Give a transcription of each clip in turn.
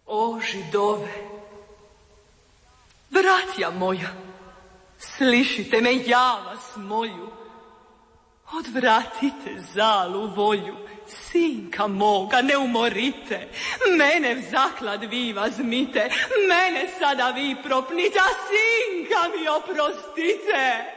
O Židove, bratja moja, slišite me, ja vas molju, odvratite zalu volju, sinka moga ne umorite, mene v zaklad vi vazmite, mene sada vi propnite, a sinka mi oprostite.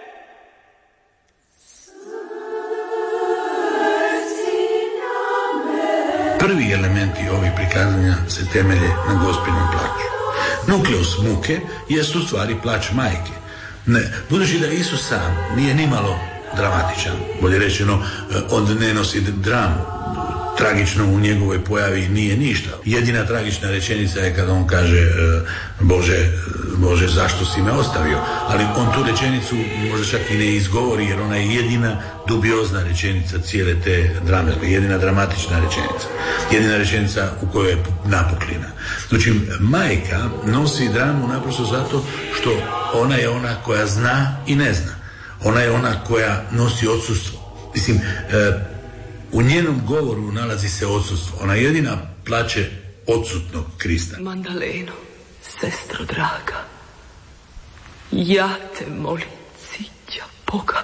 Prvi elementi ovih prikazanja se temelje na Gospinom plaću. Nukleus muke jest u stvari plać majke. Budući da Isus sam nije nimalo dramatičan, bolje rečeno, on ne nosi dramu, tragično u njegovoj pojavi nije ništa. Jedina tragična rečenica je kada on kaže Bože, zašto si me ostavio? Ali on tu rečenicu možda čak i ne izgovori, jer ona je jedina dubiozna rečenica cijele te drame, jedina dramatična rečenica. Jedina rečenica u kojoj je napuklina. Znači, majka nosi dramu naprosto zato što ona je ona koja zna i ne zna. Ona je ona koja nosi odsustvo. Mislim, u njenom govoru nalazi se odsustvo. Ona jedina plače odsutnog Krista. Mandaleno, sestro draga, ja te molim, cića Boga,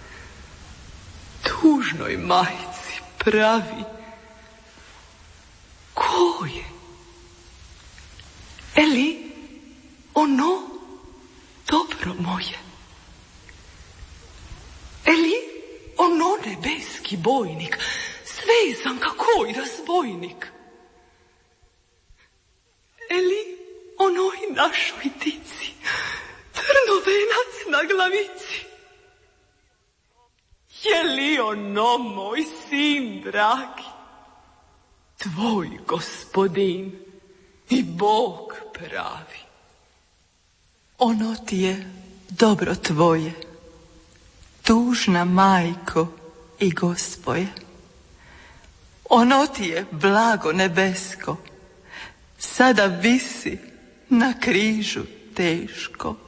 tužnoj majci pravi, ko je? Eli, ono dobro moje? Eli, ono nebeski bojnik, svezan kako i razbojnik? Eli, onoj našoj dici, trnovenac na glavici? Je li ono moj sin dragi, tvoj gospodin i Bog pravi? Ono ti je dobro tvoje, tužna majko i Gospoje. Ono ti je blago nebesko, sada visi na križu teško.